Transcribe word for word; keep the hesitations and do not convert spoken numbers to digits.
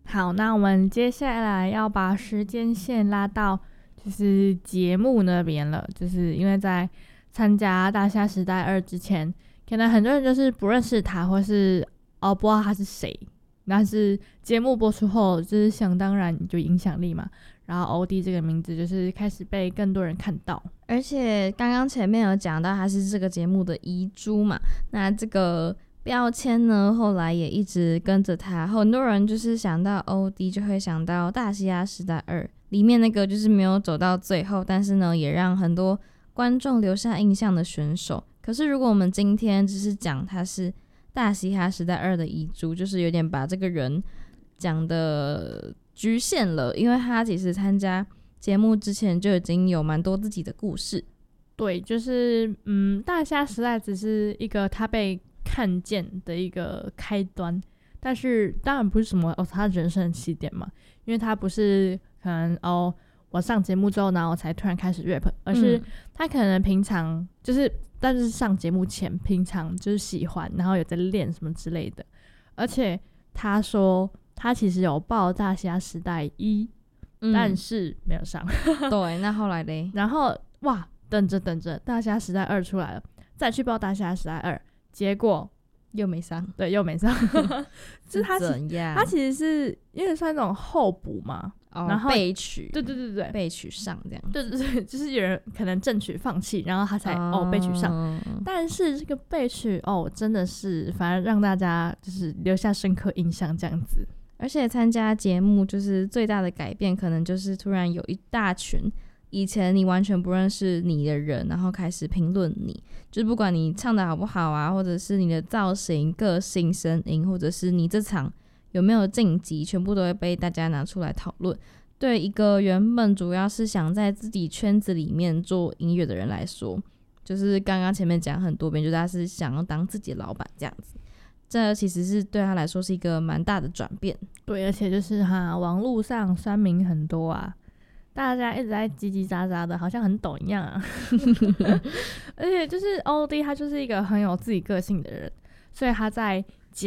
好，那我们接下来要把时间线拉到就是节目那边了，就是因为在参加大虾时代二之前，可能很多人就是不认识他，或是哦不知道他是谁，但是节目播出后，就是想当然就影响力嘛，然后欧弟这个名字就是开始被更多人看到。 而且刚刚前面有讲到他是这个节目的遗珠嘛，那这个标签呢后来也一直跟着他，很多人就是想到欧弟就会想到大嘻哈时代二里面那个就是没有走到最后，但是呢也让很多观众留下印象的选手。可是如果我们今天只是讲他是大嘻哈时代二的遗珠，就是有点把这个人讲的局限了，因为他其实参加节目之前就已经有蛮多自己的故事。 对，就是嗯，大虾时代只是一个他被看见的一个开端，但是当然不是什么哦他人生的起点嘛，因为他不是可能哦我上节目之后然后我才突然开始 rap， 而是他可能平常就是，但是上节目前平常就是喜欢，然后有在练什么之类的，而且他说他其实有报大虾时代一。嗯、但是没有上对，那后来嘞？ 然后哇等着等着大虾时代二出来了，再去报大虾时代二，结果又没上。 对，又没上是他怎样？ 他其实是因为算那种候补嘛、 哦、 然后备取， 对对对对备取上这样。 对对对，就是有人可能正取放弃，然后他才哦, 哦备取上，但是这个备取哦真的是反而让大家就是留下深刻印象这样子。 而且参加节目就是最大的改变，可能就是突然有一大群以前你完全不认识你的人，然后开始评论你，就是不管你唱的好不好啊，或者是你的造型、个性、声音，或者是你这场有没有晋级，全部都会被大家拿出来讨论。对一个原本主要是想在自己圈子里面做音乐的人来说，就是刚刚前面讲很多遍，就是他是想要当自己的老板这样子。这其实是对他来说是一个蛮大的转变。 对，而且就是哈，网络上酸民很多啊，大家一直在叽叽喳喳的，好像很懂一样啊。而且就是欧弟他就是一个很有自己个性的人，所以他在